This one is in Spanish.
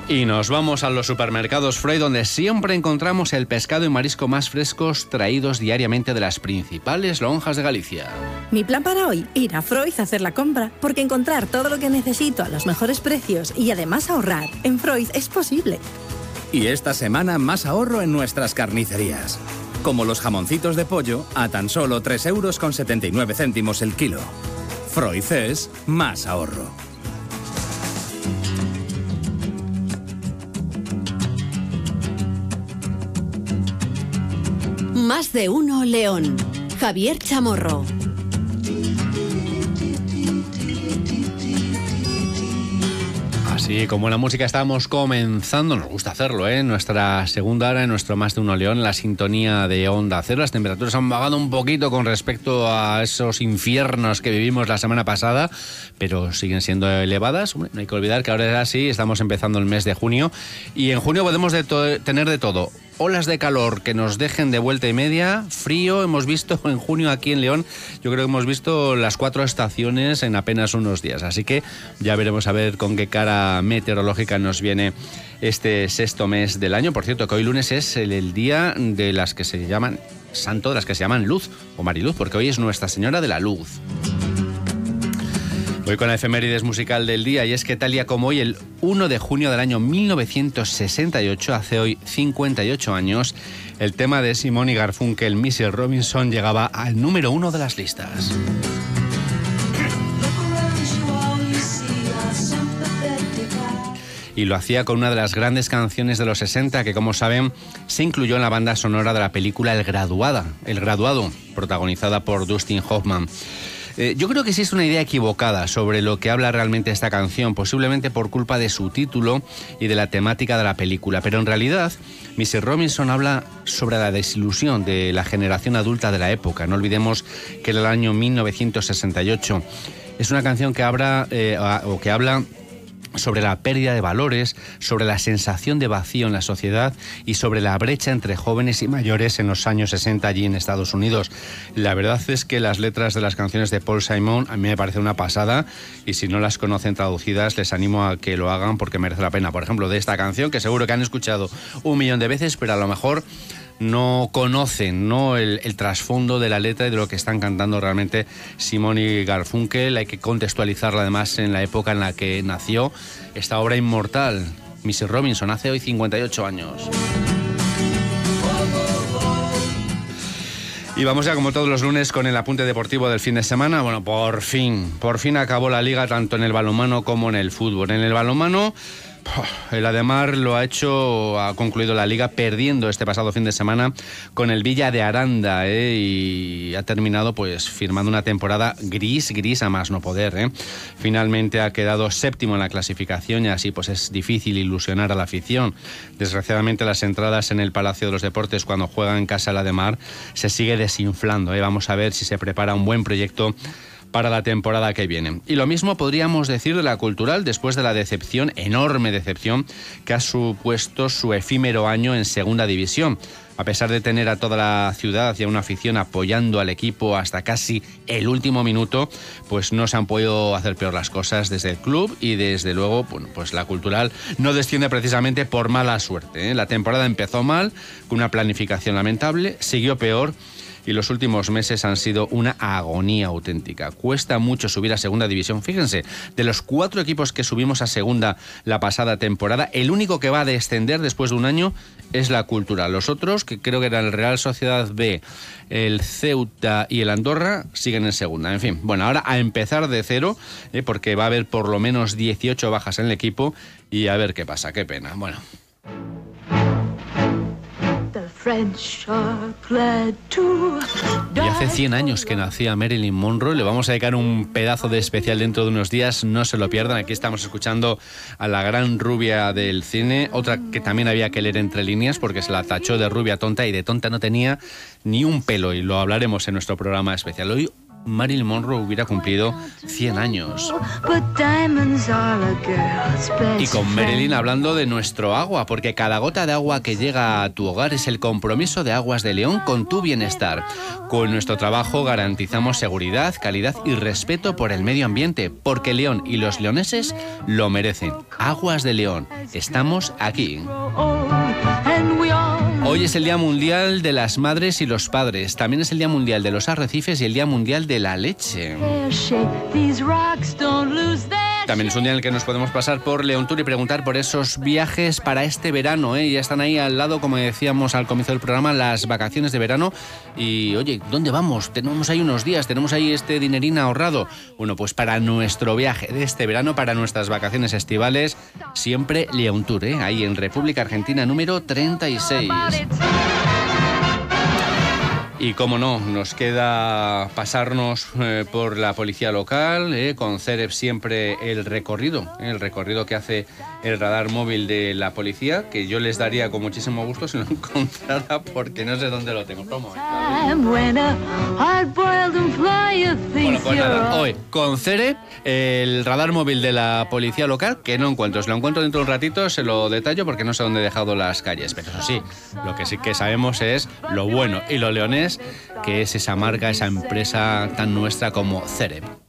Y nos vamos a los supermercados Freud, donde siempre encontramos el pescado y marisco más frescos traídos diariamente de las principales lonjas de Galicia. Mi plan para hoy, ir a Freud a hacer la compra, porque encontrar todo lo que necesito a los mejores precios y además ahorrar en Freud es posible. Y esta semana más ahorro en nuestras carnicerías. Como los jamoncitos de pollo a tan solo 3,79 € el kilo. Freud es más ahorro. Más de uno León. Javier Chamorro. Así como la música estábamos comenzando, nos gusta hacerlo, nuestra segunda hora, en nuestro Más de uno León, la sintonía de Onda Cero. Las temperaturas han bajado un poquito con respecto a esos infiernos que vivimos la semana pasada, pero siguen siendo elevadas. Hombre, no hay que olvidar que ahora es así, estamos empezando el mes de junio, y en junio podemos tener de todo. Olas de calor que nos dejen de vuelta y media, frío, hemos visto en junio aquí en León, yo creo que hemos visto las 4 estaciones en apenas unos días, así que ya veremos a ver con qué cara meteorológica nos viene este sexto mes del año. Por cierto, que hoy lunes es el día de las que se llaman santo, de las que se llaman Luz o Mariluz, porque hoy es Nuestra Señora de la Luz. Voy con la efemérides musical del día, y es que tal día como hoy, el 1 de junio del año 1968, hace hoy 58 años, el tema de Simon y Garfunkel, Mrs. Robinson, llegaba al número 1 de las listas. Y lo hacía con una de las grandes canciones de los 60 que, como saben, se incluyó en la banda sonora de la película El Graduado, protagonizada por Dustin Hoffman. Yo creo que existe una idea equivocada sobre lo que habla realmente esta canción, posiblemente por culpa de su título y de la temática de la película, pero en realidad Mrs. Robinson habla sobre la desilusión de la generación adulta de la época. No olvidemos que era el año 1968. Es una canción que habla sobre la pérdida de valores, sobre la sensación de vacío en la sociedad y sobre la brecha entre jóvenes y mayores en los años 60 allí en Estados Unidos. La verdad es que las letras de las canciones de Paul Simon a mí me parece una pasada, y si no las conocen traducidas les animo a que lo hagan porque merece la pena. Por ejemplo, de esta canción, que seguro que han escuchado 1.000.000 de veces, pero a lo mejor no conocen el trasfondo de la letra y de lo que están cantando realmente Simon y Garfunkel. Hay que contextualizarla además en la época en la que nació esta obra inmortal. Mrs. Robinson hace hoy 58 años. Y vamos ya, como todos los lunes, con el apunte deportivo del fin de semana. Bueno, por fin acabó la liga, tanto en el balonmano como en el fútbol. En el balonmano, el Ademar ha concluido la liga perdiendo este pasado fin de semana con el Villa de Aranda, y ha terminado pues firmando una temporada gris a más no poder. Finalmente ha quedado séptimo en la clasificación, y así pues es difícil ilusionar a la afición. Desgraciadamente las entradas en el Palacio de los Deportes cuando juega en casa el Ademar se sigue desinflando. Vamos a ver si se prepara un buen proyecto para la temporada que viene. Y lo mismo podríamos decir de la Cultural, después de la enorme decepción que ha supuesto su efímero año en Segunda División. A pesar de tener a toda la ciudad y a una afición apoyando al equipo hasta casi el último minuto, pues no se han podido hacer peor las cosas desde el club, y desde luego, bueno, pues la Cultural no desciende precisamente por mala suerte. La temporada empezó mal, con una planificación lamentable, siguió peor, y los últimos meses han sido una agonía auténtica. Cuesta mucho subir a Segunda División. Fíjense, de los 4 equipos que subimos a Segunda la pasada temporada, el único que va a descender después de un año es la Cultural. Los otros, que creo que eran el Real Sociedad B, el Ceuta y el Andorra, siguen en Segunda. En fin, bueno, ahora a empezar de cero, porque va a haber por lo menos 18 bajas en el equipo, y a ver qué pasa. Qué pena. Bueno. Y hace 100 años que nacía Marilyn Monroe. Le vamos a dedicar un pedazo de especial dentro de unos días, no se lo pierdan. Aquí estamos escuchando a la gran rubia del cine, otra que también había que leer entre líneas porque se la tachó de rubia tonta, y de tonta no tenía ni un pelo, y lo hablaremos en nuestro programa especial. Hoy Marilyn Monroe hubiera cumplido 100 años. Y con Marilyn hablando de nuestro agua, porque cada gota de agua que llega a tu hogar es el compromiso de Aguas de León con tu bienestar. Con nuestro trabajo garantizamos seguridad, calidad y respeto por el medio ambiente, porque León y los leoneses lo merecen. Aguas de León, estamos aquí. Hoy es el Día Mundial de las Madres y los Padres. También es el Día Mundial de los Arrecifes y el Día Mundial de la Leche. También es un día en el que nos podemos pasar por León Tour y preguntar por esos viajes para este verano, ¿eh? Ya están ahí al lado, como decíamos al comienzo del programa, las vacaciones de verano. Y, oye, ¿dónde vamos? Tenemos ahí unos días, tenemos ahí este dinerín ahorrado. Bueno, pues para nuestro viaje de este verano, para nuestras vacaciones estivales, siempre León Tour, ¿eh? Ahí en República Argentina, número 36. Y cómo no, nos queda pasarnos por la policía local, con CEREP siempre el recorrido que hace el radar móvil de la policía, que yo les daría con muchísimo gusto si lo encontrara, porque no sé dónde lo tengo. ¿Cómo? Bueno, pues nada, hoy con CEREP el radar móvil de la policía local, que no encuentro. Si lo encuentro dentro de un ratito se lo detallo porque no sé dónde he dejado las calles. Pero eso sí, lo que sí que sabemos es lo bueno y lo leonés que es esa marca, esa empresa tan nuestra como CEREP.